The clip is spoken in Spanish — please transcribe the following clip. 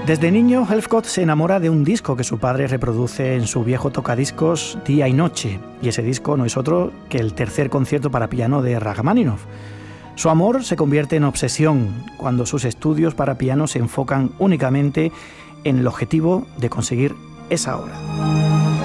Desde niño, Helfgott se enamora de un disco que su padre reproduce en su viejo tocadiscos día y noche, y ese disco no es otro que el tercer concierto para piano de Rajmáninov. Su amor se convierte en obsesión cuando sus estudios para piano se enfocan únicamente en el objetivo de conseguir esa obra.